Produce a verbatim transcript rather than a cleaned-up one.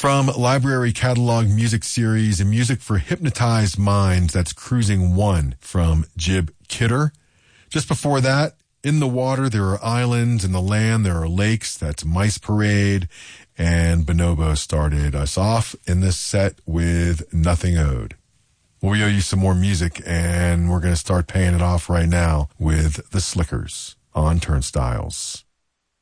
From Library Catalog Music Series and Music for Hypnotized Minds, that's Cruising One from Jib Kidder. Just before that, In the Water, There Are Islands. In the Land, There Are Lakes, that's Mice Parade. And Bonobo started us off in this set with Nothing Owed. Well, we owe you some more music, and we're going to start paying it off right now with The Slickers on Turnstiles.